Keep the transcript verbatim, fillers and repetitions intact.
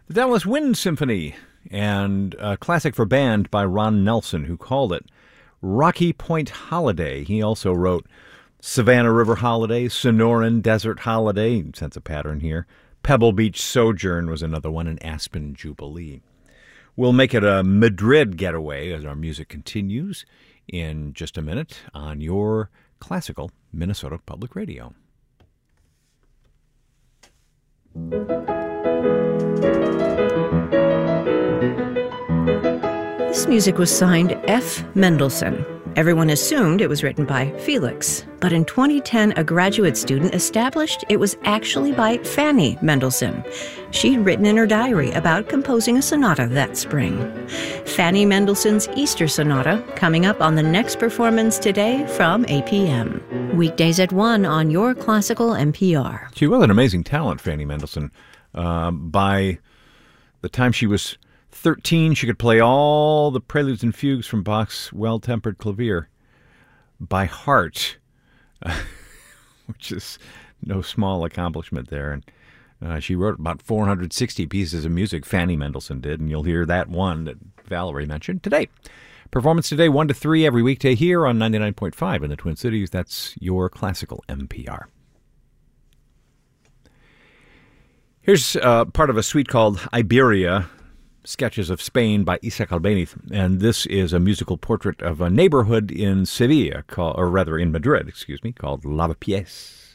The Dallas Wind Symphony, and a classic for band by Ron Nelson, who called it Rocky Point Holiday. He also wrote Savannah River Holiday, Sonoran Desert Holiday, sense a pattern here. Pebble Beach Sojourn was another one, and Aspen Jubilee. We'll make it a Madrid getaway as our music continues in just a minute on your classical Minnesota Public Radio. This music was signed F. Mendelssohn. Everyone assumed it was written by Felix, but in twenty ten, a graduate student established it was actually by Fanny Mendelssohn. She'd written in her diary about composing a sonata that spring. Fanny Mendelssohn's Easter Sonata, coming up on the next performance today from eight p.m. Weekdays at one on your classical N P R. She was an amazing talent, Fanny Mendelssohn. Uh, by the time she was thirteen, she could play all the preludes and fugues from Bach's Well-Tempered Clavier by heart, uh, which is no small accomplishment there. And uh, she wrote about four hundred sixty pieces of music, Fanny Mendelssohn did, and you'll hear that one that Valerie mentioned today. Performance today, one to three every weekday here on ninety-nine point five in the Twin Cities. That's your classical N P R. Here's uh, part of a suite called Iberia, Sketches of Spain by Isaac Albéniz, and this is a musical portrait of a neighborhood in Sevilla, called, or rather in Madrid, excuse me, called Lavapiés.